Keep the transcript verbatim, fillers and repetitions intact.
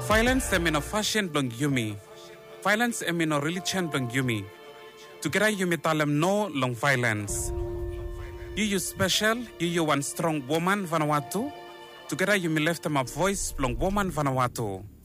Violence emino fashion blong yumi. Violence emino religion blong yumi. Together yumi talem no long violence. You you special, you you one strong woman Vanuatu. Together you me left them a voice blong woman Vanuatu.